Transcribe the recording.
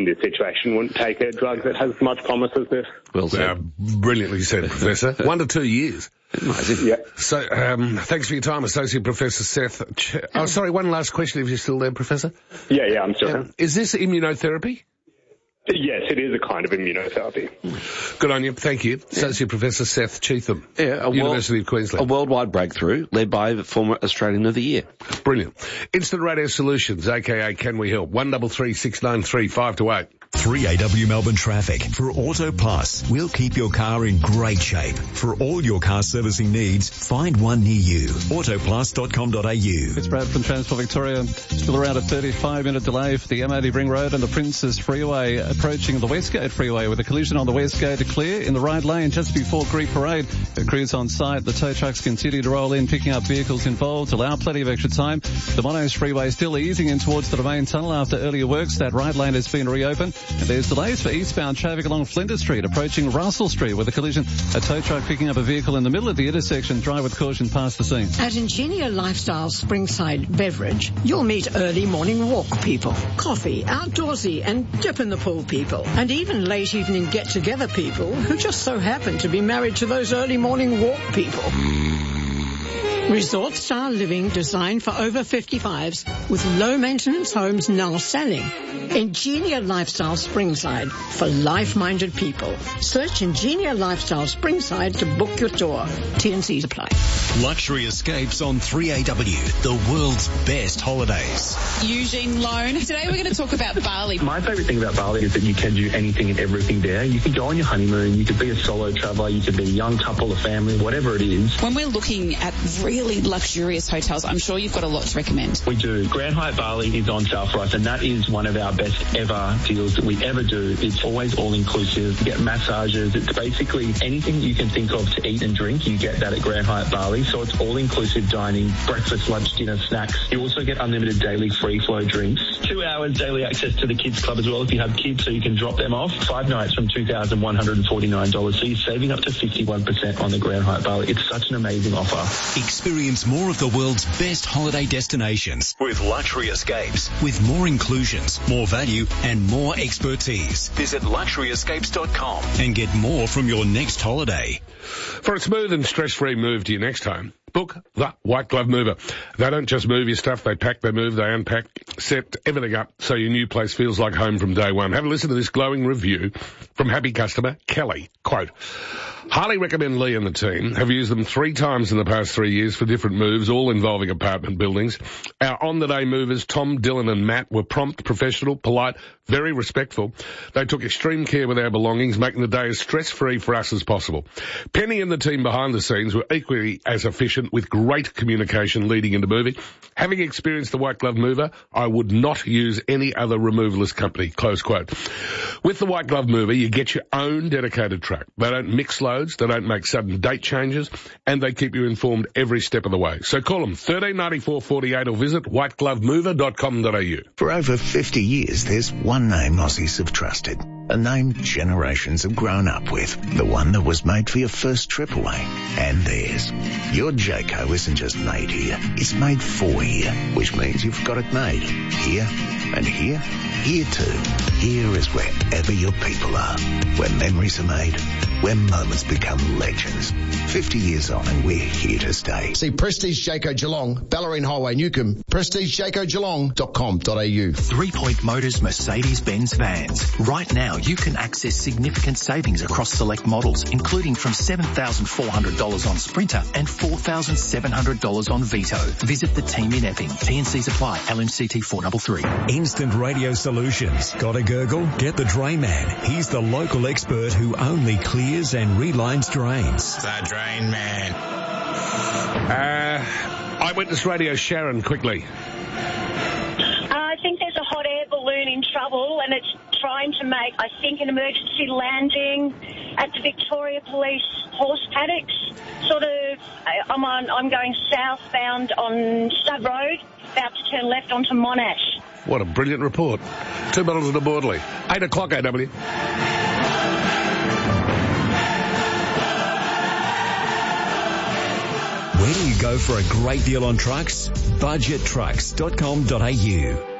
this situation wouldn't take a drug that has as much promise as this. Well said. Brilliantly said, Professor. 1 to 2 years. Amazing. Yeah. So, thanks for your time, Associate Professor Seth. One last question if you're still there, Professor. Yeah, I'm still here. Is this immunotherapy? Yes, it is a kind of immunotherapy. Good on you. Thank you. Associate Professor Seth Cheetham, Yeah, University of Queensland. A worldwide breakthrough led by the former Australian of the Year. Brilliant. Instant Radio Solutions, a.k.a. Can We Help? 133 693 5 to 8. 3AW Melbourne Traffic. For Auto Plus, we'll keep your car in great shape. For all your car servicing needs, find one near you. Autoplus.com.au. It's Brad from Transport Victoria. Still around a 35-minute delay for the M80 Ring Road and the Princes Freeway approaching the Westgate Freeway with a collision on the Westgate to clear in the right lane just before Greek Parade. The crews on site. The tow trucks continue to roll in, picking up vehicles involved. Allow plenty of extra time. The Monash Freeway still easing in towards the Domain Tunnel after earlier works. That right lane has been reopened. And there's delays for eastbound traffic along Flinders Street, approaching Russell Street with a collision. A tow truck picking up a vehicle in the middle of the intersection. Drive with caution past the scene. At Ingenia Lifestyle Springside Beverage, you'll meet early morning walk people, coffee, outdoorsy and dip in the pool people, and even late evening get-together people who just so happen to be married to those early morning walk people. Resort-style living designed for over 55s with low-maintenance homes now selling. Ingenia Lifestyle Springside for life-minded people. Search Ingenia Lifestyle Springside to book your tour. T&Cs apply. Luxury Escapes on 3AW, the world's best holidays. Eugene Loan. Today we're going to talk about Bali. My favourite thing about Bali is that you can do anything and everything there. You could go on your honeymoon, you could be a solo traveller, you could be a young couple, a family, whatever it is. When we're looking at really luxurious hotels, I'm sure you've got a lot to recommend. We do. Grand Hyatt Bali is on sale for us, and that is one of our best ever deals that we ever do. It's always all-inclusive. You get massages. It's basically anything you can think of to eat and drink, you get that at Grand Hyatt Bali. So it's all-inclusive dining, breakfast, lunch, dinner, snacks. You also get unlimited daily free-flow drinks. 2 hours daily access to the kids club as well if you have kids, so you can drop them off. 5 nights from $2,149. So you're saving up to 51% on the Grand Hyatt Bali. It's such an amazing offer. Experience more of the world's best holiday destinations with Luxury Escapes. With more inclusions, more value and more expertise. Visit luxuryescapes.com and get more from your next holiday. For a smooth and stress-free move to your next home, book the White Glove Mover. They don't just move your stuff, they pack, they move, they unpack, set everything up so your new place feels like home from day one. Have a listen to this glowing review from happy customer Kelly. Quote, highly recommend Lee and the team. Have used them 3 times in the past 3 years for different moves, all involving apartment buildings. Our on-the-day movers, Tom, Dylan and Matt, were prompt, professional, polite, very respectful. They took extreme care with our belongings, making the day as stress-free for us as possible. Penny and the team behind the scenes were equally as efficient with great communication leading into moving. Having experienced the White Glove Mover, I would not use any other removalist company, close quote. With the White Glove Mover, you get your own dedicated truck. They don't mix loads, they don't make sudden date changes, and they keep you informed every step of the way. So call them 1394 48 or visit whiteglovemover.com.au. For over 50 years, there's one name Aussies have trusted. A name generations have grown up with. The one that was made for your first trip away. And theirs. Your Jayco isn't just made here. It's made for here. Which means you've got it made. Here and here. Here too. Here is wherever your people are. Where memories are made. Where moments become legends. 50 years on and we're here to stay. See Prestige Jayco Geelong, Ballerine Highway, Newcombe. PrestigeJaycoGeelong.com.au. 3 Point Motors Mercedes-Benz vans. Right now, you can access significant savings across select models, including from $7,400 on Sprinter and $4,700 on Vito. Visit the team in Epping. T&Cs apply. LMCT 433. Instant Radio Solutions. Got a gurgle? Get the Drain Man. He's the local expert who only clears and relines drains. The Drain Man. Eyewitness Radio, Sharon, quickly. I think there's a hot air balloon in trouble and it's trying to make, I think, an emergency landing at the Victoria Police horse paddocks. Sort of, I'm going southbound on Stud Road, about to turn left onto Monash. What a brilliant report. 2 bottles of the Borderly. 8 o'clock, AW. Where do you go for a great deal on trucks? Budgettrucks.com.au.